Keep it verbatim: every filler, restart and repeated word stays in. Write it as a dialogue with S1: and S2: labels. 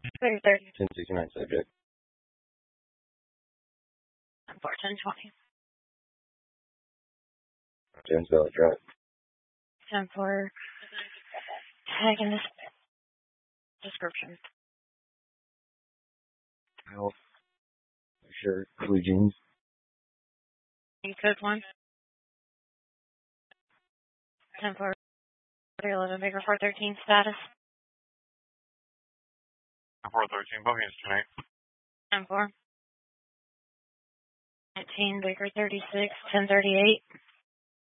S1: Baker thirty.
S2: ten sixty-nine subject.
S1: ten four, ten twenty.
S2: James Valley Drive.
S1: ten four. Tag in this description.
S2: Health. Shirt. Blue jeans.
S1: Code one. ten four. eleven. Baker four thirteen. Status.
S3: four thirteen. Bookings tonight.
S1: ten four. nineteen. Baker thirty-six. ten thirty-eight.